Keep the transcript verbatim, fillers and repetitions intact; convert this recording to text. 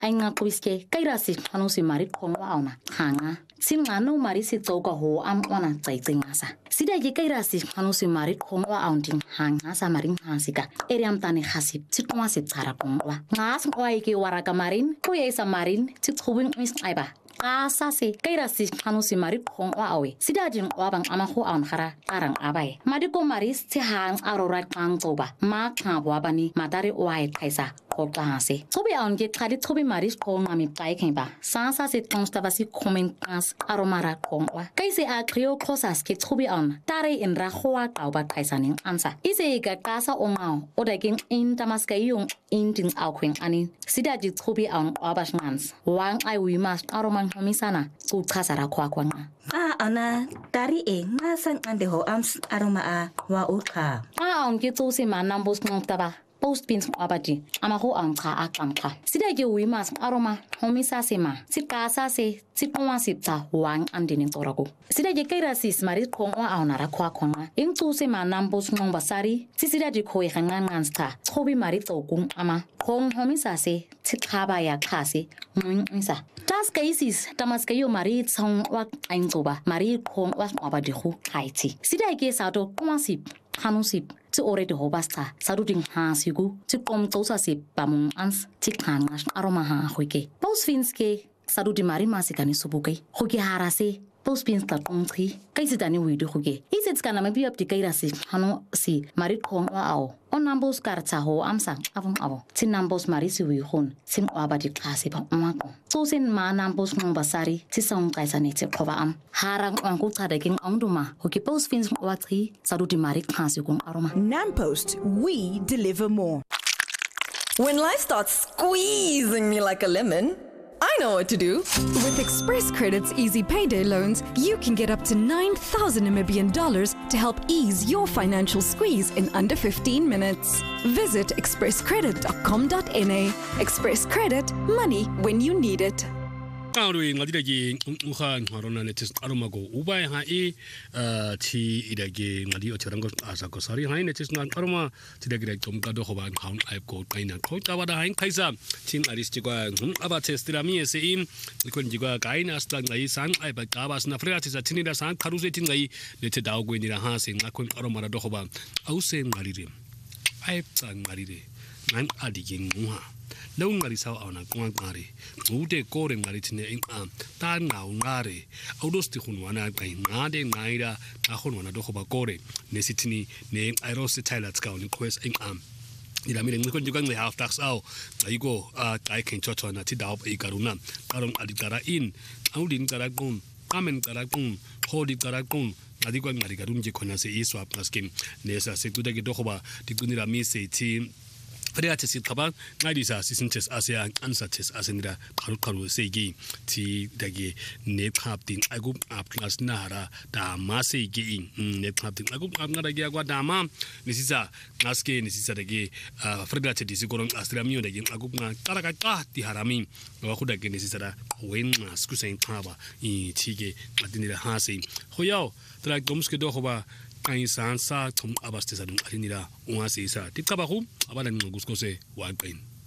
ai nga quiske kaira si khanu si mari khong wa ona hanga sin ngano mari si tsoka ho am ona tsaitsinga sa sida ke kaira si khanu si mari khong wa aunting hanga sa maring hasika eriam tane khasi tsikwa se tsara kongwa ngas ngwa ke waraka marin ko ye sa marin tsikhuwing mis aiba asa se kaira si khanu si mari khong wa awe sida jin wa bang ama ho aun khara arang abai madi ko maris ti hang arora kang toba ma kha wa bani madare wai kaisa Kogase. Tobi on get kadi tobi maris kong ami pai kemba. Sansa se constava si komen kans aromara kongwa. Kaise a krio kosas ke tobi on. Tare in rahoa kauba kaisaning ansa. Ise ga kasa ongao. Oda ging in tamaska yung in ding auquing ani. Sida ji tobi on abashmans. Wang ai wimas aroman homisana. Ku kasara kwa kwanga. Ah, ana tari e ngasan andeho ams aroma a wa uka. Ah, on get to si manambos ngtaba. Post pins abadi amaho anka akamka sida ge wimas aroma homisa sema sikasa se sikwa sipta wang andini torago sida ge kaira sis mari kongwa aunara kwa kwanga ingtu se manambos ngombasari sisida ge khoi hangan ngansta chobi mari tokung ama kong homisa se tikaba ya khasi ngisa tas cases tamaska yo mari tsong wa ainzoba mari kong wa abadi khu kaiti sida ge sado kwasip hanusip to already hobasta saruding ha sigu to kom tosa se pamung ans tikanga aroma ha hoike pos finske sarudi mari masikani subukai hoge harase pos pins ta tongtri kaisi dani widu hoge isets kana mabi up dikaira si hanu si mari khong wa ao on numbers karta ho amsang avung avo tin numbers mari si wi hon sim abadi klase ba umako so sin ma numbers ngom basari ti song kaisa ne te khoba am harang onku tsada king ongduma hoge pos fins wa tri sarudi mari khasi kum aroma Nampost, we deliver more. When life starts squeezing me like a lemon, I know what to do. With Express Credit's easy payday loans, you can get up to nine thousand Namibian dollars to help ease your financial squeeze in under fifteen minutes. Visit express credit dot com dot n a. Express Credit, money when you need it. Kauri ngadilagi uha harona netis aromago ubai ha e ti idagi ngadi ocharango asako sari ha netis na aroma tidagi tomka do hoban haun aip ko kaina ko tawada hain kaisa tin aristigwa aba testirami ese in ikon jiga kaina asta ngai san aip kabas na frati sa tinida san karuse tin ngai nete dawgo ni ha sen akon aroma do hoban ause ngarire aip san ngarire nan adigin muha Long Marisa on a Guangari, Ude Goring Maritine in Am, Tan now Nare, Audosti Hunwana, Nade Naida, Nahonwana Dohoba Gore, Nesitini, name Irosi Tyler in Quest in Am. In a minute, you can half tax out. I go, I can chot on a Tidao Ikaruna, Tarum Aditara in, Audin Taragun, Amen Taragun, Hodi Taragun. Adigo Marigarunji Conase Iswap Naskin, Nesa Sekudagi Dohoba, the Gunira Misi team. Fariate si taba ngadisa sisintes asia ansates asenira karu segi ti dagi nephap tin agup ap class nara da masegi nephap tin agup ap ngada gi agwa dama nisisa ngaske nisisa dagi fariate disikoron astramio dagi agup nga taraka ta ti harami wa khudagi nisisa da wen skusen taba i tige adinira hasi hoyao tra gomske do hoba Kain san sa tum abastesa dum alinira unga sisa tikabahu abalan nguskose wa kain